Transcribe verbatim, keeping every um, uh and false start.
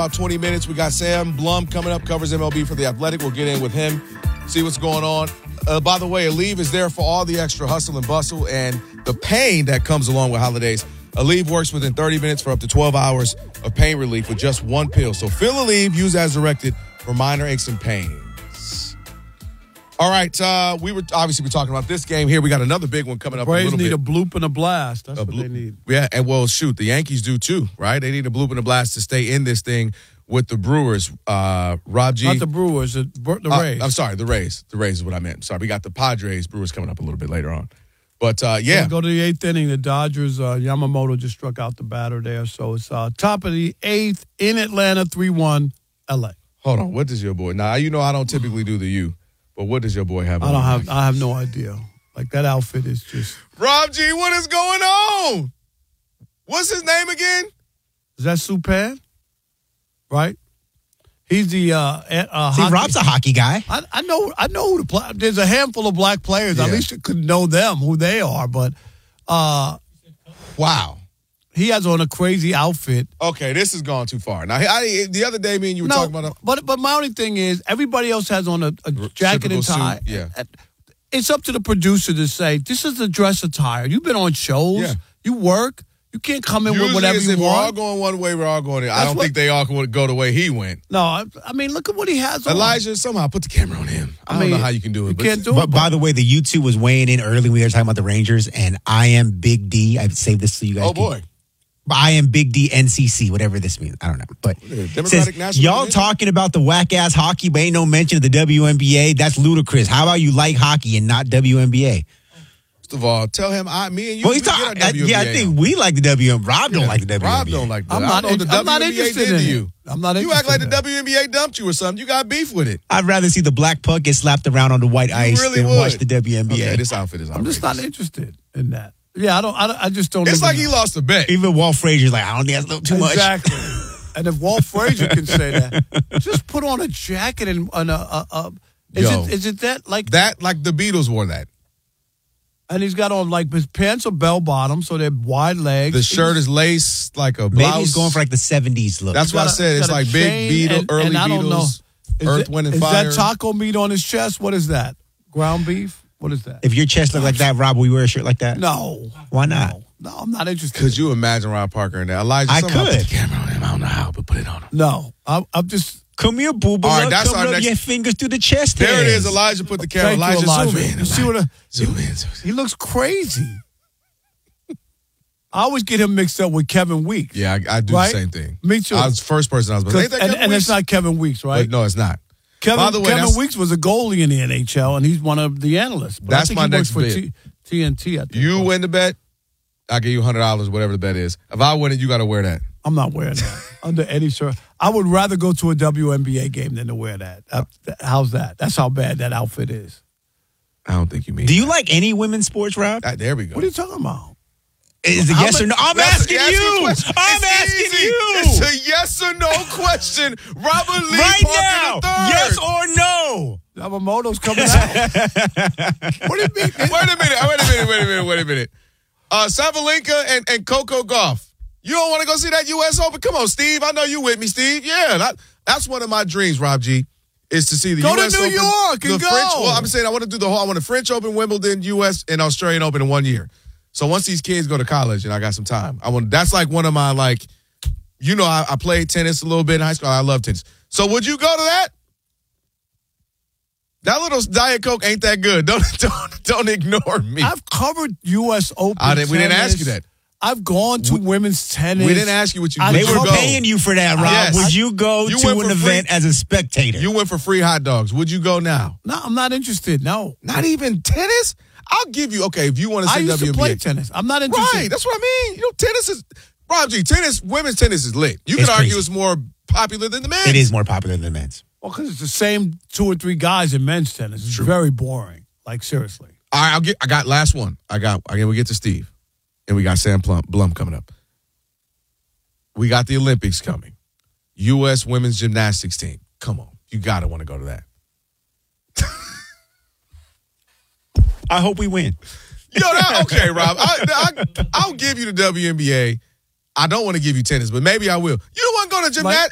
About twenty minutes, we got Sam Blum coming up, covers M L B for The Athletic. We'll get in with him, see what's going on. Uh, by the way, Aleve is there for all the extra hustle and bustle and the pain that comes along with holidays. Aleve works within thirty minutes for up to twelve hours of pain relief with just one pill. So fill Aleve, use as directed for minor aches and pains. All right, uh, we were obviously we're talking about this game here. We got another big one coming up Braves a little need bit. a bloop and a blast. That's A what bloop. they need. Yeah, and well, shoot, the Yankees do too, right? They need a bloop and a blast to stay in this thing with the Brewers. Uh, Rob G. Not the Brewers, the, the Uh, Rays. I'm sorry, the Rays. The Rays is what I meant. Sorry, we got the Padres, Brewers coming up a little bit later on. But, uh, yeah. Go to the eighth inning. The Dodgers, uh, Yamamoto just struck out the batter there. So it's uh, top of the eighth in Atlanta, three one, L A. Hold on. What does your boy? Now, you know I don't typically do the U, but what does your boy have on? I don't have. I have no idea. Like that outfit is just. Rob G, what is going on? What's his name again? Is that Supan? Right. He's the. Uh, uh, See, hockey. Rob's a hockey guy. I, I know. I know who the play. There's a handful of black players. Yeah. At least you could know them, who they are. But uh, Wow. he has on a crazy outfit. Okay, this has gone too far. Now, I, the other day, me and you were No, talking about a, but but my only thing is everybody else has on a, a jacket and typical tie. suit, yeah. And it's up to the producer to say this is the dress attire. You've been on shows. Yeah. You work. You can't come in usually with whatever it's you if we're all want. going one way, we're all going the I That's don't what- think they all can go the way he went. No, I, I mean look at what he has on. Elijah, somehow put the camera on him. I, I don't mean, know how you can do it. you but can't do But it. by the way, the U two was weighing in early. We were talking about the Rangers, and I am Big D. I've saved this so you guys. Oh, can- boy. But I am Big D N C C, whatever this means. I don't know. But Democratic says, National y'all Convention? talking about the whack ass hockey, but ain't no mention of the W N B A. That's ludicrous. How about you like hockey and not W N B A? First of all, tell him I, me and you. Well, we he's get talking. our W N B A Yeah, I think we like the W N B A. Rob don't like the W N B A. Rob don't like that. I'm I not. know the I'm not W N B A interested did in to it. you. I'm not You interested. act like the in it. W N B A dumped you or something. You got beef with it. I'd rather see the black puck get slapped around on the white ice really than would. watch the W N B A. Okay, this outfit is I'm outrageous. just not interested in that. Yeah, I don't. I, don't, I just don't. It's even like he know. lost a bet. Even Walt Frazier's like, I don't think that's a little too much. Exactly. And if Walt Frazier can say that, just put on a jacket and, and a, a, a is Yo. it is it that like That, like the Beatles wore that. and he's got on like his pants are bell bottom, so they're wide legs. The shirt is laced like a Maybe blouse. he's going for like the seventies look. That's what I got a- said. he's It's got a like big chain Beatles, and- early and I don't know. Beatles, Is Earth, it- Wind, and is Fire. that taco meat on his chest? What is that? Ground beef? What is that? If your chest looked like that, Rob, will you wear a shirt like that? No. Why not? No, no I'm not interested. Could you imagine Rob Parker in there? Elijah, I somehow could. put the camera on him. I don't know how, but put it on him. No. I'm, I'm just. Come here, boo boo. All right, that's Come our rub next- your fingers through the chest. There it hairs. is. Elijah put the camera. Thank you, Elijah, Elijah. zoom in. You see what a, Zoom in. Zoom in. he looks crazy. I always get him mixed up with Kevin Weeks. Yeah, I, I do Right? the same thing. Me too. I was the first person I was, but ain't that and, Kevin and Weeks? it's not Kevin Weeks, right? But no, it's not. Kevin, By the way, Kevin that's- Weeks was a goalie in the N H L, and he's one of the analysts. But That's I think my he next works for bid. T- TNT. I think. You win the bet, I'll give you one hundred dollars, whatever the bet is. If I win it, you got to wear that. I'm not wearing that under any shirt. I would rather go to a W N B A game than to wear that. Uh, How's that? That's how bad that outfit is. I don't think you mean Do you that. like any women's sports, Rob? Ah, there we go. What are you talking about? Is it How yes ma- or no? I'm That's- asking that's the you. question. I'm It's asking easy. you. It's a yes or no question. Robert Lee right Parker now. the third. Yes or no? Yamamoto's coming out. What do you mean? Wait a minute. Wait a minute. Wait a minute. Wait a minute. Uh, Sabalenka and, and Coco Gauff. You don't want to go see that U S Open? Come on, Steve. I know you with me, Steve. Yeah, that, that's one of my dreams, Rob G, is to see the Go to U S New Open. York and the go. French, well, I'm saying I want to do the whole. I want the French Open, Wimbledon, U S, and Australian Open in one year. So once these kids go to college and I got some time, I want. That's like one of my like. You know, I, I played tennis a little bit in high school. I love tennis. So would you go to that? That little Diet Coke ain't that good. Don't don't don't ignore me. I've covered U S Open. I didn't, we didn't ask you tennis. that. I've gone to women's tennis. We didn't ask you what you. I- They would were go. paying you for that, Rob. Yes. Would you go You to went an for free- event as a spectator? You went for free hot dogs. Would you go now? No, I'm not interested. No. Not even tennis? I'll give you, okay, if you want to I see used W N B A. to play tennis. I'm not interested. Right, that's what I mean. You know, tennis is, Rob G, tennis, women's tennis is lit. You It's can argue crazy. it's more popular than the men's. It is more popular than men's. Well, because it's the same two or three guys in men's tennis. It's very boring. Like, seriously. All right, I'll get, I got last one. I got, again, we get to Steve. And we got Sam Plum, Blum coming up. We got the Olympics coming. U S women's gymnastics team. Come on. You got to want to go to that. I hope we win. Yo, that, okay, Rob. I, I, I'll give you the W N B A. I don't want to give you tennis, but maybe I will. You don't want to go to gymnastics?